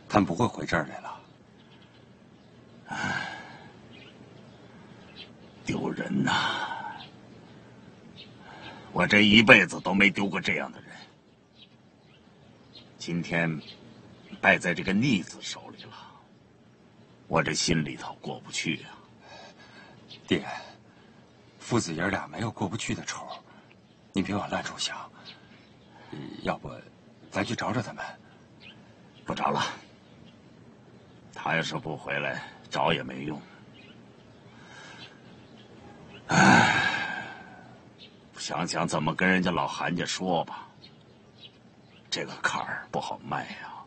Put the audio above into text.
他们不会回这儿来了。 唉，丢人呐！我这一辈子都没丢过这样的人，今天败在这个逆子手里了，我这心里头过不去啊。 爹，父子爷俩没有过不去的仇，你别往烂处想。要不，咱去找找他们。 不找了，他要是不回来，找也没用。唉，想想怎么跟人家老韩家说吧，这个坎儿不好迈呀。